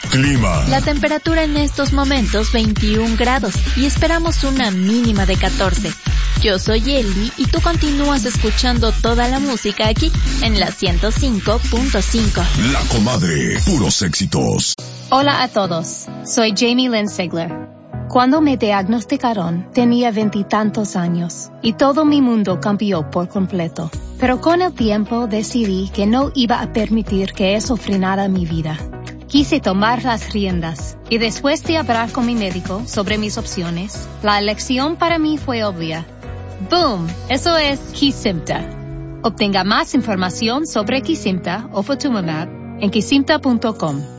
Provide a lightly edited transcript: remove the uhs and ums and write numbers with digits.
Clima. La temperatura en estos momentos 21 grados y esperamos una mínima de 14. Yo soy Eli y tú continúas escuchando toda la música aquí en la 105.5. La Comadre, puros éxitos. Hola a todos, soy Jamie Lynn Sigler. Cuando me diagnosticaron, tenía 20 y tantos años y todo mi mundo cambió por completo. Pero con el tiempo decidí que no iba a permitir que eso frenara mi vida. Quise tomar las riendas y después de hablar con mi médico sobre mis opciones, la elección para mí fue obvia. ¡Boom! Eso es Kesimpta. Obtenga más información sobre Kesimpta o Ofatumumab en kesimpta.com.